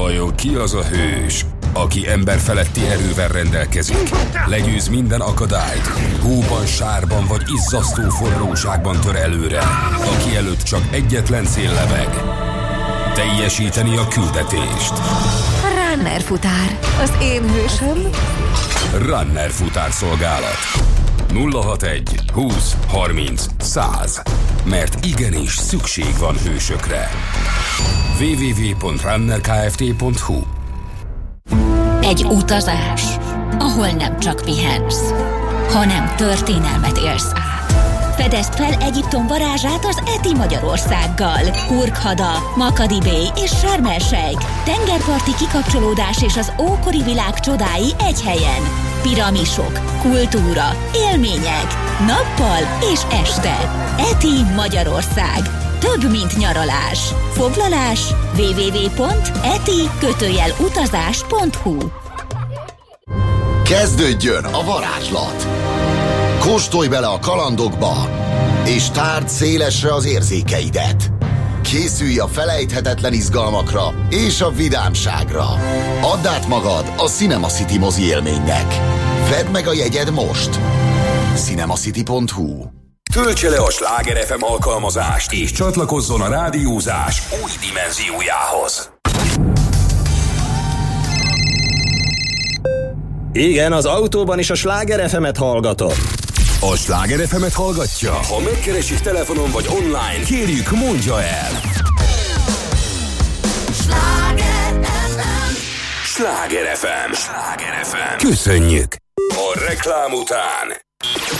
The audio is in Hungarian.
Vajon ki az a hős, aki emberfeletti erővel rendelkezik, legyőz minden akadályt, hóban, sárban vagy izzasztó forróságban tör előre, aki előtt csak egyetlen cél lebeg: teljesíteni a küldetést. Runner futár, az én hősöm. Runner futárszolgálat. 061 20 30 100. Mert igenis szükség van hősökre. www.runnerkft.hu. Egy utazás, ahol nem csak pihensz, hanem történelmet élsz át. Fedezd fel Egyiptom varázsát az ETI Magyarországgal. Hurghada, Makadi Bay és Sharm el-Sheikh. Tengerparti kikapcsolódás és az ókori világ csodái egy helyen. Piramisok, kultúra, élmények, nappal és este. ETI Magyarország. Több, mint nyaralás. Foglalás www.eti-utazás.hu. Kezdődjön a varázslat! Kóstolj bele a kalandokba, és tárd szélesre az érzékeidet. Készülj a felejthetetlen izgalmakra és a vidámságra. Add át magad a Cinema City mozi élménynek. Vedd meg a jegyed most! cinemacity.hu. Töltse le a Sláger FM alkalmazást, és csatlakozzon a rádiózás új dimenziójához. Igen, az autóban is a Sláger FM-et hallgatom. A Sláger FM-et hallgatja? Ha megkeresik telefonon vagy online, kérjük, mondja el. Sláger FM. Sláger FM. Sláger FM. Köszönjük. A reklám után